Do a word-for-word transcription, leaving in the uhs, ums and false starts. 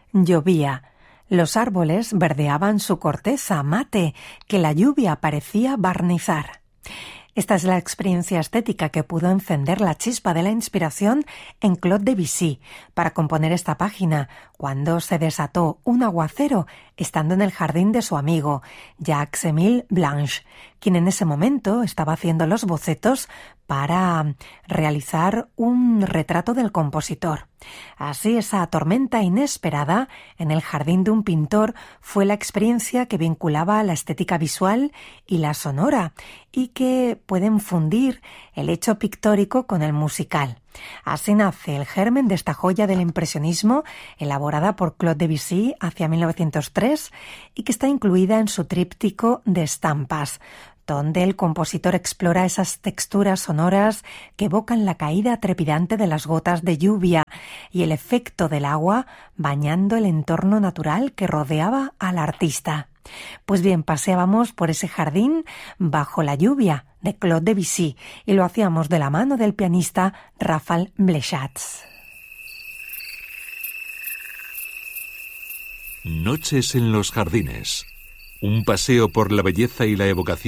Llovía. Los árboles verdeaban su corteza mate, que la lluvia parecía barnizar. Esta es la experiencia estética que pudo encender la chispa de la inspiración en Claude Debussy para componer esta página, cuando se desató un aguacero estando en el jardín de su amigo, Jacques-Émile Blanche, quien en ese momento estaba haciendo los bocetos para realizar un retrato del compositor. Así, esa tormenta inesperada en el jardín de un pintor fue la experiencia que vinculaba la estética visual y la sonora, y que pueden fundir el hecho pictórico con el musical. Así nace el germen de esta joya del impresionismo, elaborada por Claude Debussy hacia mil novecientos tres y que está incluida en su tríptico de estampas, donde el compositor explora esas texturas sonoras que evocan la caída trepidante de las gotas de lluvia y el efecto del agua bañando el entorno natural que rodeaba al artista. Pues bien, paseábamos por ese jardín bajo la lluvia de Claude Debussy y lo hacíamos de la mano del pianista Raphael Blechatz. Noches en los jardines. Un paseo por la belleza y la evocación